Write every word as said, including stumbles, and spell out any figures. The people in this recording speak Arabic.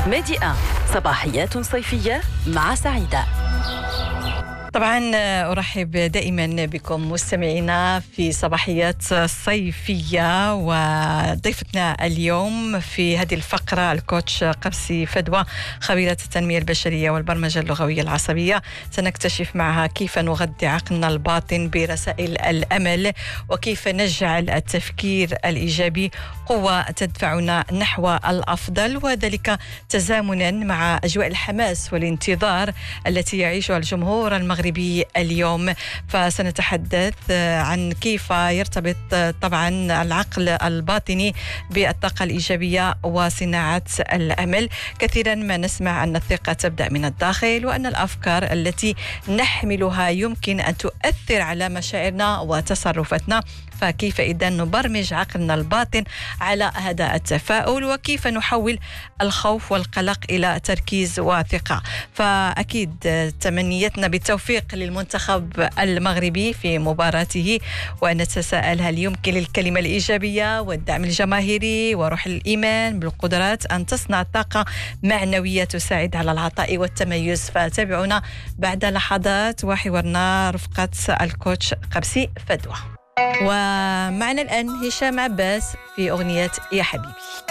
ميديا صباحيات صيفية مع سعيدة. طبعا أرحب دائما بكم مستمعينا في صباحيات صيفية، وضيفتنا اليوم في هذه الفقرة الكوتش قبسي فدوى، خبيرة التنمية البشرية والبرمجة اللغوية العصبية. سنكتشف معها كيف نغذي عقلنا الباطن برسائل الأمل، وكيف نجعل التفكير الإيجابي قوة تدفعنا نحو الأفضل، وذلك تزامنا مع أجواء الحماس والانتظار التي يعيشها الجمهور المغربي اليوم. فسنتحدث عن كيف يرتبط طبعا العقل الباطني بالطاقة الإيجابية وصناعة الأمل. كثيرا ما نسمع أن الثقة تبدأ من الداخل، وأن الأفكار التي نحملها يمكن أن تؤثر على مشاعرنا وتصرفاتنا. فكيف إذا نبرمج عقلنا الباطن على هذا التفاؤل، وكيف نحول الخوف والقلق إلى تركيز وثقة. فأكيد تمنيتنا بالتوفيق للمنتخب المغربي في مباراته، ونتساءل هل يمكن للكلمة الإيجابية والدعم الجماهيري وروح الإيمان بالقدرات أن تصنع طاقة معنوية تساعد على العطاء والتميز. فتابعونا بعد لحظات وحوارنا رفقة الكوتش قبسي فدوى. ومعنا الآن هشام عباس في أغنية يا حبيبي.